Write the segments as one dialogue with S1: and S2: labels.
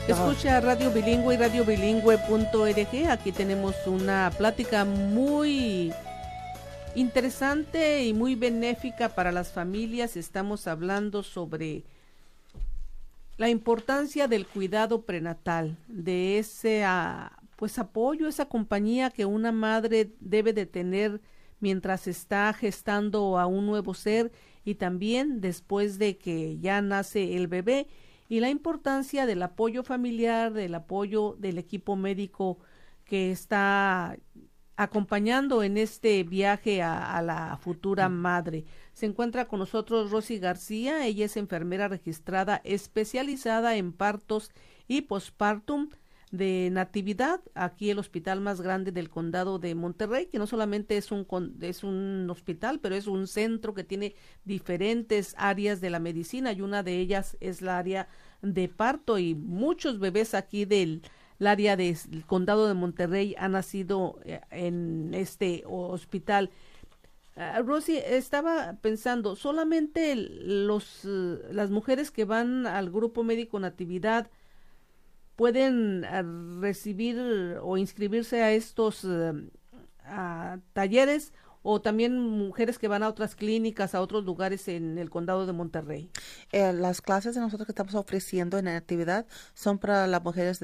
S1: Escucha Radio Bilingüe y radiobilingüe.org. Aquí tenemos una plática muy interesante y muy benéfica para las familias. Estamos hablando sobre la importancia del cuidado prenatal, de ese pues apoyo, esa compañía que una madre debe de tener mientras está gestando a un nuevo ser y también después de que ya nace el bebé, y la importancia del apoyo familiar, del apoyo del equipo médico que está acompañando en este viaje a la futura madre. Se encuentra con nosotros Rosy García. Ella es enfermera registrada especializada en partos y postpartum de Natividad, aquí el hospital más grande del condado de Monterrey, que no solamente es un hospital, pero es un centro que tiene diferentes áreas de la medicina, y una de ellas es la área de parto, y muchos bebés aquí del área del condado de Monterrey han nacido en este hospital. Rosy, estaba pensando, solamente las mujeres que van al grupo médico Natividad pueden recibir o inscribirse a estos talleres, o también mujeres que van a otras clínicas, a otros lugares en el condado de Monterrey.
S2: Las clases de nosotros que estamos ofreciendo en la actividad son para las mujeres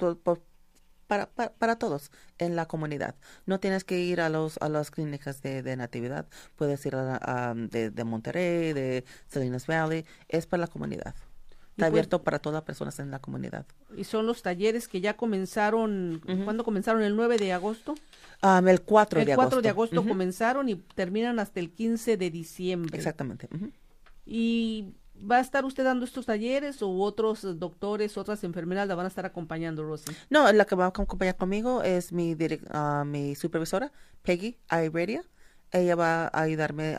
S2: para todos en la comunidad. No tienes que ir a las clínicas de Natividad. Puedes ir de Monterrey, de Salinas Valley. Es para la comunidad. Está abierto para todas las personas en la comunidad.
S1: ¿Y son los talleres que ya comenzaron? ¿Cuándo comenzaron? ¿El 9 de agosto?
S2: El 4 de agosto.
S1: El 4 de agosto comenzaron y terminan hasta el 15 de diciembre.
S2: Exactamente.
S1: ¿Y va a estar usted dando estos talleres, o otros doctores, otras enfermeras la van a estar acompañando, Rosy?
S2: No, la que va a acompañar conmigo es mi supervisora, Peggy Iredia. Ella va a ayudarme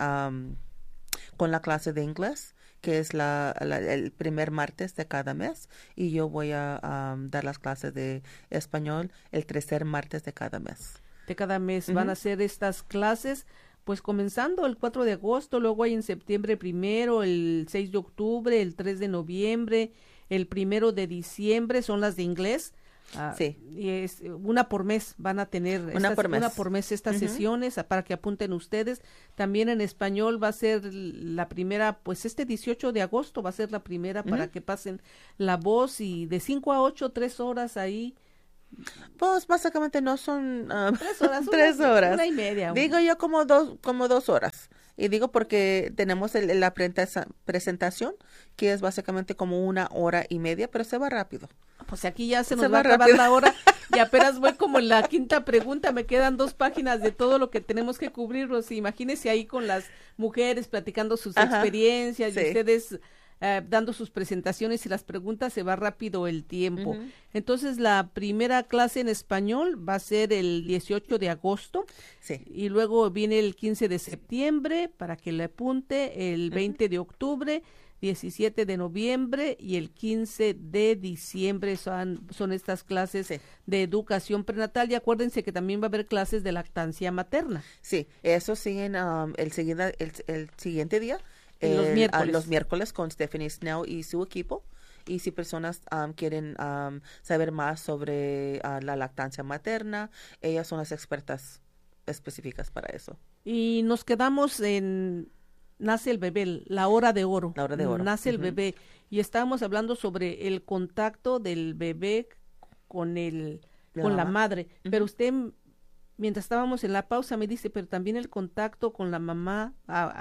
S2: con la clase de inglés, que es el primer martes de cada mes, y yo voy a dar las clases de español el tercer martes de cada mes.
S1: De cada mes van a hacer estas clases, pues comenzando el 4 de agosto, luego hay en septiembre primero, el 6 de octubre, el 3 de noviembre, el 1 de diciembre, son las de inglés.
S2: Sí.
S1: Y es una por mes, van a tener una por mes estas sesiones para que apunten ustedes. También en español va a ser la primera, pues este 18 de agosto va a ser la primera para que pasen la voz, y de 5 a 8, 3 horas ahí.
S2: Pues básicamente no son
S1: 3 horas,
S2: 3 horas.
S1: Una y media.
S2: Digo yo como 2 horas. Y digo porque tenemos la presentación, que es básicamente como 1 hora y media, pero se va rápido.
S1: Pues aquí ya se nos va a acabar la hora y apenas voy como en la quinta pregunta. Me quedan 2 páginas de todo lo que tenemos que cubrir, Rosy. Imagínese ahí con las mujeres platicando sus experiencias, y ustedes dando sus presentaciones y las preguntas. Se va rápido el tiempo. Entonces la primera clase en español va a ser el 18 de agosto.
S2: Sí.
S1: Y luego viene el 15 de septiembre para que le apunte, el 20 de octubre, 17 de noviembre y el 15 de diciembre son estas clases de educación prenatal. Y acuérdense que también va a haber clases de lactancia materna.
S2: Sí, eso siguen el siguiente día. Los miércoles con Stephanie Snell y su equipo. Y si personas quieren saber más sobre la lactancia materna, ellas son las expertas específicas para eso.
S1: Y nos quedamos en nace el bebé, la hora de oro.
S2: La hora de oro.
S1: Nace el bebé. Y estábamos hablando sobre el contacto del bebé con la madre. Pero usted, mientras estábamos en la pausa, me dice, pero también el contacto con la mamá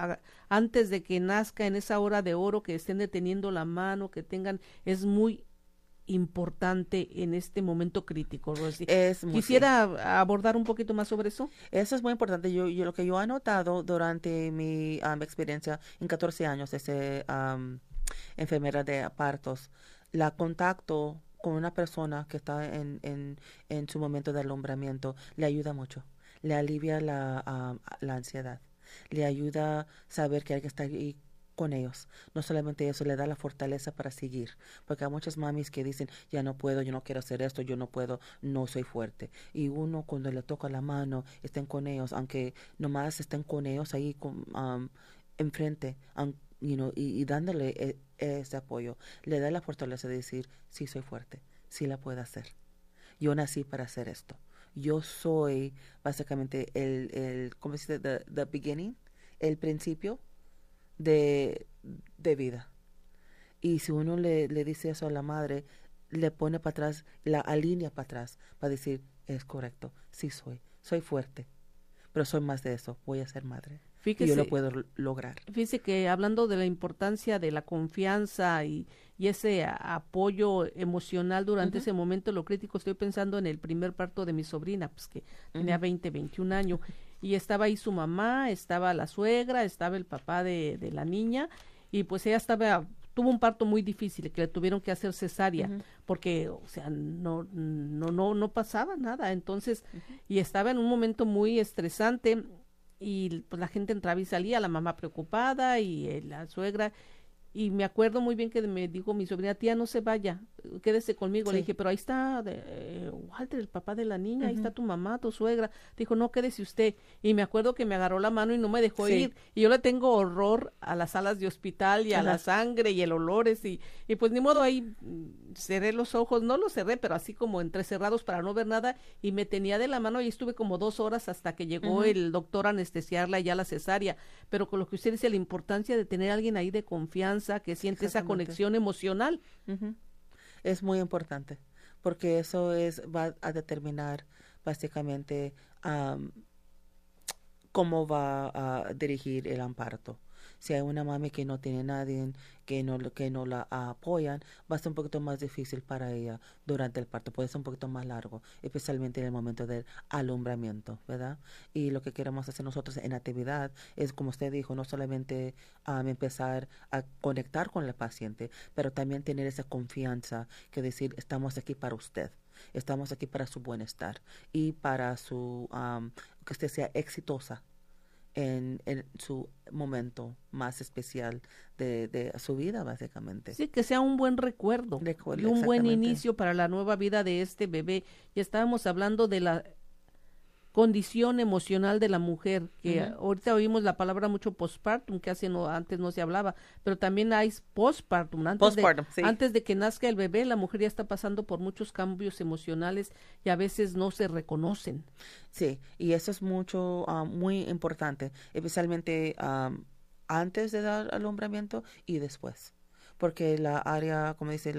S1: antes de que nazca, en esa hora de oro, que estén deteniendo la mano, que tengan, es muy importante en este momento crítico, Rosy. Quisiera abordar un poquito más sobre eso.
S2: Eso es muy importante. Yo lo que yo he notado durante mi experiencia en 14 años de ser enfermera de partos, la contacto con una persona que está en su momento de alumbramiento le ayuda mucho, le alivia la ansiedad, le ayuda a saber que hay que estar ahí con ellos. No solamente eso, le da la fortaleza para seguir, porque hay muchas mamis que dicen, ya no puedo, yo no quiero hacer esto, yo no puedo, no soy fuerte. Y uno, cuando le toca la mano, estén con ellos, aunque nomás estén con ellos ahí enfrente, y dándole ese apoyo, le da la fortaleza de decir, sí, soy fuerte, sí la puedo hacer. Yo nací para hacer esto. Yo soy básicamente ¿cómo se dice? The beginning, el principio de vida. Y si uno le dice eso a la madre, le pone para atrás, la alinea para atrás, para decir, es correcto, sí soy fuerte, pero soy más de eso, voy a ser madre.
S1: Fíjese,
S2: y yo lo puedo lograr.
S1: Fíjese que hablando de la importancia de la confianza y ese apoyo emocional durante ese momento, lo crítico, estoy pensando en el primer parto de mi sobrina, pues que tenía 20, 21 años, y estaba ahí su mamá, estaba la suegra, estaba el papá de la niña, y pues ella tuvo un parto muy difícil, que le tuvieron que hacer cesárea, porque, o sea, no pasaba nada, entonces, y estaba en un momento muy estresante, y pues la gente entraba y salía, la mamá preocupada y la suegra, y me acuerdo muy bien que me dijo mi sobrina, tía, no se vaya, quédese conmigo. Le dije, pero ahí está Walter, el papá de la niña, ahí está tu mamá, tu suegra. Dijo, no, quédese usted. Y me acuerdo que me agarró la mano y no me dejó ir. Y yo le tengo horror a las salas de hospital y a la sangre y el olores. Y pues ni modo, ahí cerré los ojos, no los cerré, pero así como entrecerrados para no ver nada. Y me tenía de la mano y estuve como 2 horas hasta que llegó el doctor a anestesiarla ya la cesárea. Pero con lo que usted dice, la importancia de tener a alguien ahí de confianza, que siente esa conexión emocional.
S2: Es muy importante, porque eso va a determinar básicamente cómo va a dirigir el parto. Si hay una mami que no tiene nadie, que no la apoyan, va a ser un poquito más difícil para ella durante el parto. Puede ser un poquito más largo, especialmente en el momento del alumbramiento, ¿verdad? Y lo que queremos hacer nosotros en actividad es, como usted dijo, no solamente empezar a conectar con el paciente, pero también tener esa confianza que decir, estamos aquí para usted. Estamos aquí para su bienestar y para que usted sea exitosa en su momento más especial de su vida, básicamente.
S1: Sí, que sea un buen recuerdo y un buen inicio para la nueva vida de este bebé. Y estábamos hablando de la condición emocional de la mujer, que ahorita oímos la palabra mucho postpartum, que antes no se hablaba, pero también hay postpartum, antes de que nazca el bebé, la mujer ya está pasando por muchos cambios emocionales y a veces no se reconocen.
S2: Sí, y eso es muy importante, especialmente antes de dar alumbramiento y después, porque la área, como dice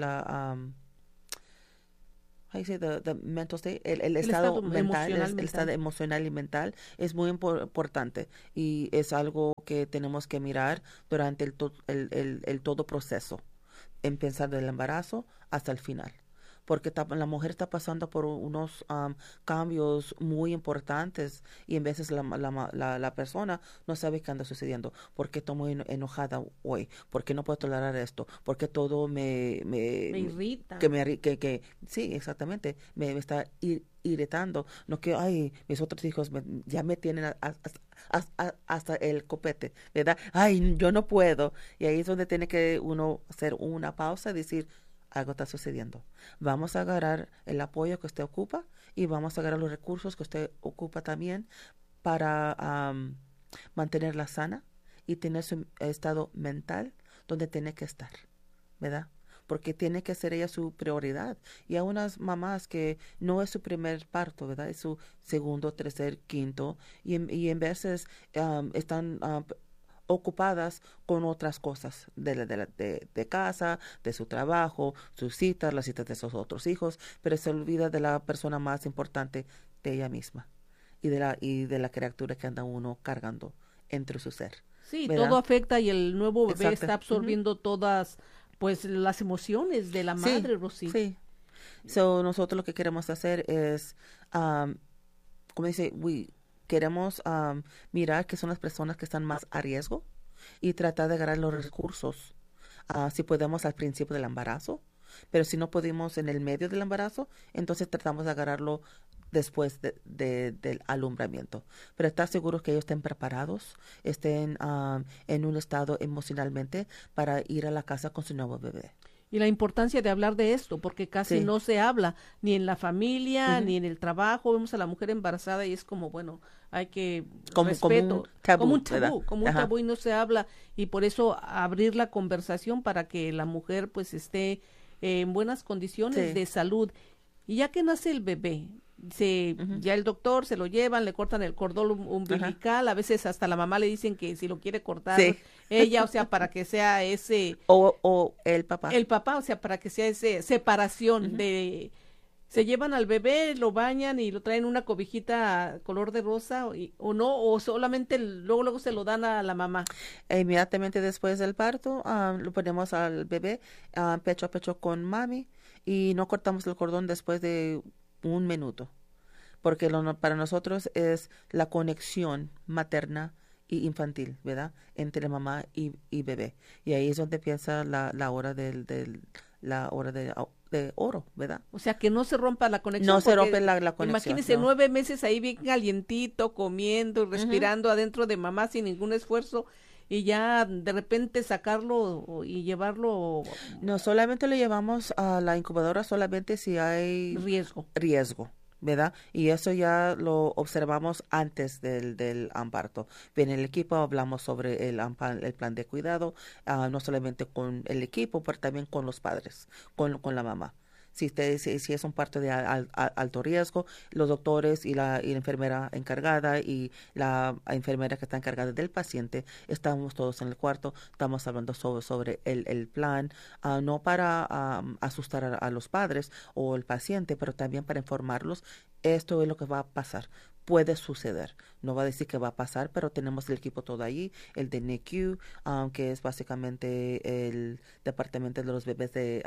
S2: the mental state, el estado mental, el estado emocional y mental es muy importante y es algo que tenemos que mirar durante el todo proceso, empezar del embarazo hasta el final. Porque la mujer está pasando por unos cambios muy importantes y en veces la persona no sabe qué anda sucediendo. ¿Por qué estoy muy enojada hoy? ¿Por qué no puedo tolerar esto? ¿Por qué todo me
S1: irrita?
S2: Sí, exactamente. Me está irritando. No que, mis otros hijos ya me tienen hasta el copete, ¿verdad? Ay, yo no puedo. Y ahí es donde tiene que uno hacer una pausa y decir, algo está sucediendo. Vamos a agarrar el apoyo que usted ocupa y vamos a agarrar los recursos que usted ocupa también para mantenerla sana y tener su estado mental donde tiene que estar, ¿verdad? Porque tiene que ser ella su prioridad. Y hay unas mamás que no es su primer parto, ¿verdad? Es su segundo, tercer, quinto. Y en veces están ocupadas con otras cosas de casa, de su trabajo, sus citas, las citas de sus otros hijos, pero se olvida de la persona más importante, de ella misma y de la criatura que anda uno cargando entre su ser.
S1: Sí,
S2: ¿verdad?
S1: Todo afecta y el nuevo bebé
S2: Exacto.
S1: está absorbiendo todas pues las emociones de la madre, Rosy.
S2: Sí. Nosotros lo que queremos hacer es, como dice, queremos mirar que son las personas que están más a riesgo y tratar de agarrar los recursos, si podemos al principio del embarazo, pero si no podemos en el medio del embarazo, entonces tratamos de agarrarlo después del alumbramiento. Pero estar seguros que ellos estén preparados, estén en un estado emocionalmente para ir a la casa con su nuevo bebé.
S1: Y la importancia de hablar de esto, porque casi no se habla, ni en la familia, ni en el trabajo. Vemos a la mujer embarazada y es como, bueno, hay que respeto, como un tabú y no se habla. Y por eso abrir la conversación para que la mujer pues esté en buenas condiciones
S2: Sí.
S1: de salud. Y ya que nace el bebé, ya el doctor se lo llevan, le cortan el cordón umbilical, a veces hasta la mamá le dicen que si lo quiere cortar
S2: Sí.
S1: ella, o sea, para que sea
S2: O el papá.
S1: el papá, o sea, para que sea ese separación de, se llevan al bebé, lo bañan y lo traen una cobijita color de rosa o no, o solamente luego se lo dan a la mamá.
S2: E inmediatamente después del parto, lo ponemos al bebé pecho a pecho con mami y no cortamos el cordón después de 1 minuto, porque para nosotros es la conexión materna y infantil, ¿verdad? Entre mamá y bebé. Y ahí es donde empieza la hora la hora de oro, ¿verdad?
S1: O sea, que no se rompa la conexión.
S2: No se
S1: porque
S2: rompe la conexión.
S1: Imagínense,
S2: No.
S1: 9 meses ahí bien calientito, comiendo, respirando adentro de mamá sin ningún esfuerzo, y ya de repente sacarlo y llevarlo
S2: No, solamente lo llevamos a la incubadora solamente si hay riesgo, ¿verdad? Y eso ya lo observamos antes del parto. Viene el equipo, hablamos sobre el plan de cuidado, no solamente con el equipo, pero también con los padres, con la mamá. Si es un parto de alto riesgo, los doctores y la enfermera encargada y la enfermera que está encargada del paciente, estamos todos en el cuarto, estamos hablando sobre el plan, no para asustar a los padres o el paciente, pero también para informarlos, esto es lo que va a pasar. Puede suceder, no va a decir que va a pasar, pero tenemos el equipo todo ahí, el de NICU, que es básicamente el departamento de los bebés de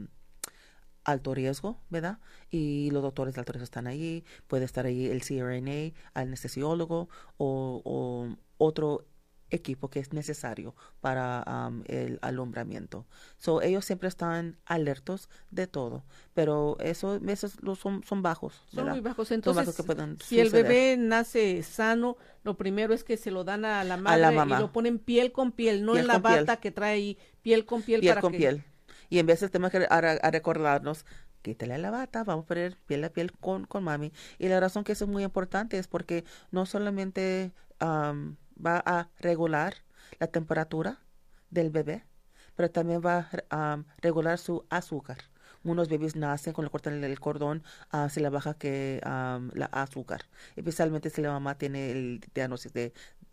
S2: alto riesgo, ¿verdad? Y los doctores de alto riesgo están ahí, puede estar ahí el CRNA, anestesiólogo o otro equipo que es necesario para el alumbramiento. Ellos siempre están alertos de todo, pero esos son bajos, ¿verdad?
S1: Son muy bajos. Entonces,
S2: son bajos que pueden
S1: si el
S2: suceder.
S1: bebé nace sano, lo primero es que se lo dan a la madre y lo ponen piel con piel, no en la bata que trae ahí, piel con piel.
S2: Piel. Y en veces tenemos que recordarnos, quítale la bata, vamos a poner piel a piel con mami. Y la razón que eso es muy importante es porque no solamente va a regular la temperatura del bebé, pero también va a regular su azúcar. Unos bebés nacen cuando le cortan el cordón, se le baja la azúcar, especialmente si la mamá tiene el diagnóstico de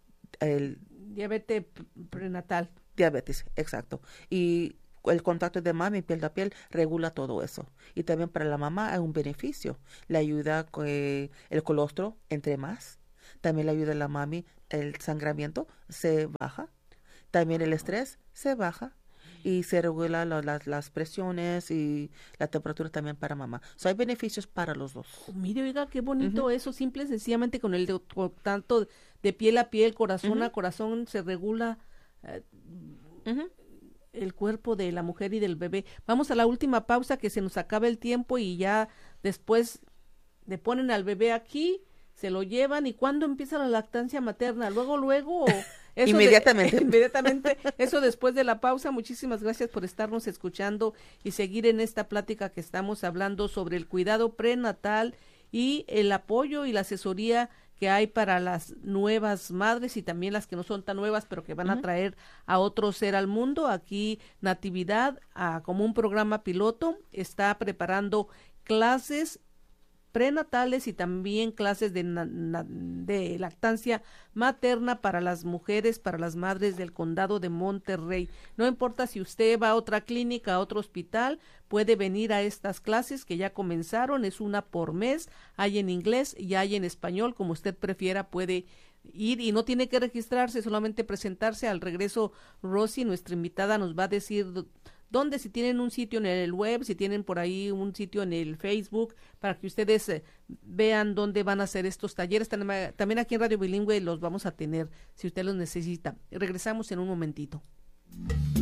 S1: diabetes prenatal.
S2: Diabetes, exacto. Y el contacto de mami piel a piel regula todo eso. Y también para la mamá hay un beneficio. Le ayuda que el colostro entre más. También le ayuda a la mami, el sangramiento se baja. También el estrés se baja. Y se regula las presiones y la temperatura también para mamá. Hay beneficios para los dos.
S1: Mire, oiga, qué bonito eso. Simple y sencillamente con el contacto de piel a piel, corazón a corazón, se regula el cuerpo de la mujer y del bebé. Vamos a la última pausa, que se nos acaba el tiempo, y ya después le ponen al bebé aquí, se lo llevan. ¿Y cuándo empieza la lactancia materna? Luego eso inmediatamente, eso después de la pausa. Muchísimas gracias por estarnos escuchando y seguir en esta plática que estamos hablando sobre el cuidado prenatal y el apoyo y la asesoría que hay para las nuevas madres y también las que no son tan nuevas, pero que van a traer a otro ser al mundo. Aquí Natividad, como un programa piloto, está preparando clases prenatales y también clases de lactancia materna para las mujeres, para las madres del condado de Monterrey. No importa si usted va a otra clínica, a otro hospital, puede venir a estas clases que ya comenzaron. Es una por mes, hay en inglés y hay en español, como usted prefiera puede ir, y no tiene que registrarse, solamente presentarse. Al regreso, Rosy, nuestra invitada, nos va a decir dónde, si tienen un sitio en el web, si tienen por ahí un sitio en el Facebook, para que ustedes vean dónde van a hacer estos talleres. También aquí en Radio Bilingüe los vamos a tener, si usted los necesita. Regresamos en un momentito.